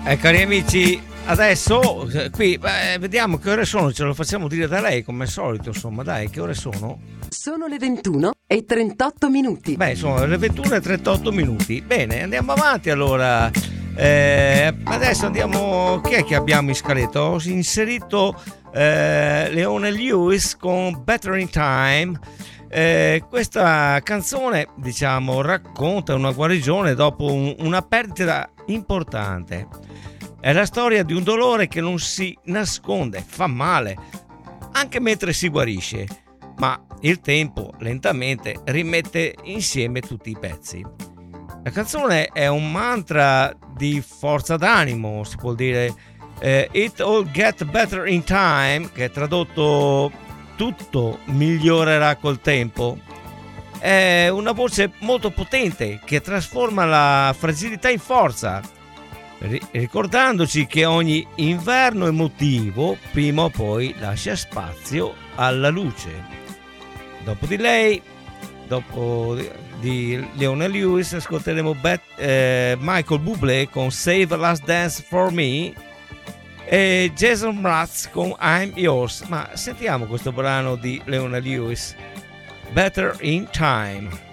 Cari amici, adesso qui vediamo che ore sono, ce lo facciamo dire da lei come al solito, insomma, dai, che ore sono? Sono le 21:38. Beh, sono le 21:38. Bene, andiamo avanti allora. Adesso andiamo. Chi è che abbiamo in scaletta? Ho inserito Leona Lewis con Better in Time. Questa canzone, diciamo, racconta una guarigione dopo una perdita importante. È la storia di un dolore che non si nasconde, fa male, anche mentre si guarisce, ma il tempo lentamente rimette insieme tutti i pezzi. La canzone è un mantra di forza d'animo, si può dire It all get better in time, che è tradotto tutto migliorerà col tempo. È una voce molto potente che trasforma la fragilità in forza, ricordandoci che ogni inverno emotivo prima o poi lascia spazio alla luce. Dopo di lei, dopo di Leona Lewis, ascolteremo Michael Bublé con Save a Last Dance for Me e Jason Mraz con I'm Yours. Ma sentiamo questo brano di Leona Lewis, Better in Time.